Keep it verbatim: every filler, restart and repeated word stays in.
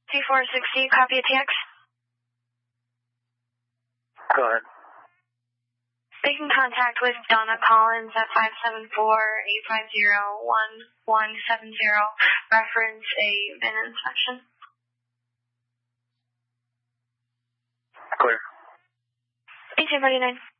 two four six zero, copy a T X. Go ahead. Making contact with Donna Collins at five seven four, eight five zero, one one seven zero. Reference a bin inspection. Clear. eighteen forty-nine.